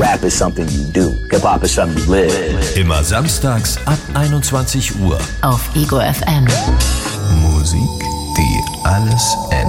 Rap is something you do. Hip-Hop is something you live. Immer samstags ab 21 Uhr auf Ego FM. Musik, die alles ändert.